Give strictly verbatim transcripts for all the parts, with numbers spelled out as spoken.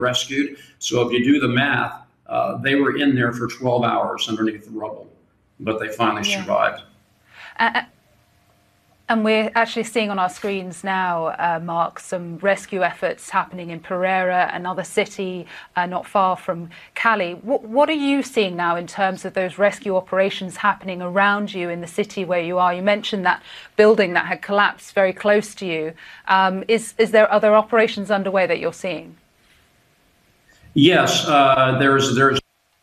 rescued. So if you do the math, uh, they were in there for twelve hours underneath the rubble, but they finally yeah. survived. Uh, and we're actually seeing on our screens now, uh, Mark, some rescue efforts happening in Pereira, another city uh, not far from Cali. What, what are you seeing now in terms of those rescue operations happening around you in the city where you are? You mentioned that building that had collapsed very close to you. Um, is, is there other operations underway that you're seeing? Yes, uh, there's there's.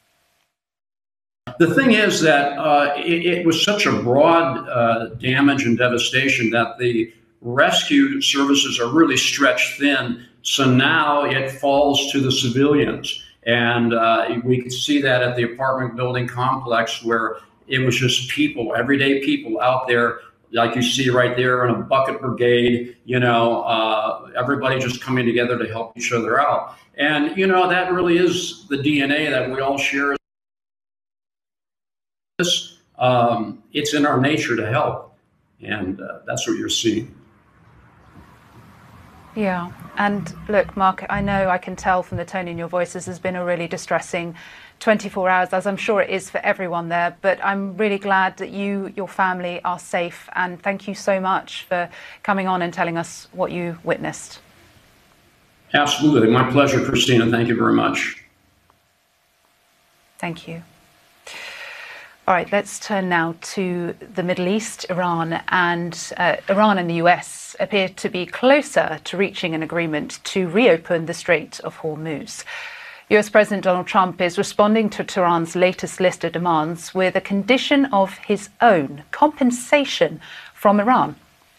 The thing is that uh, it, it was such a broad uh, damage and devastation that the rescue services are really stretched thin. So now it falls to the civilians. And uh, we could see that at the apartment building complex where it was just people, everyday people out there, like you see right there in a bucket brigade, you know, uh, everybody just coming together to help each other out. And, you know, that really is the D N A that we all share. Um, it's in our nature to help, and uh, that's what you're seeing. Yeah, and look, Mark, I know I can tell from the tone in your voice this has been a really distressing twenty-four hours, as I'm sure it is for everyone there, but I'm really glad that you, your family are safe, and thank you so much for coming on and telling us what you witnessed. Absolutely, my pleasure, Christina. Thank you very much. Thank you. All right, let's turn now to the Middle East. Iran and uh, Iran and the U S appear to be closer to reaching an agreement to reopen the Strait of Hormuz. U S President Donald Trump is responding to Tehran's latest list of demands with a condition of his own: compensation from Iran.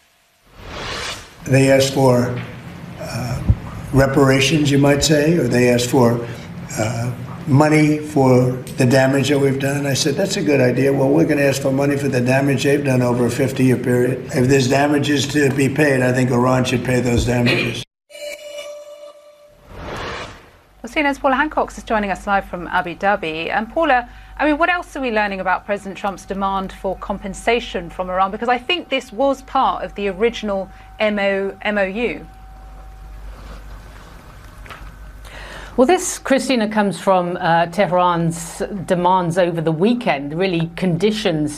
They asked for uh, reparations, you might say, or they asked for uh, money for the damage that we've done. I said, that's a good idea. Well, we're going to ask for money for the damage they've done over a fifty-year period. If there's damages to be paid, I think Iran should pay those damages. Well, C N N's Paula Hancock is joining us live from Abu Dhabi. And Paula, I mean, what else are we learning about President Trump's demand for compensation from Iran? Because I think this was part of the original M O U. Well, this, Christina, comes from uh, Tehran's demands over the weekend, really conditions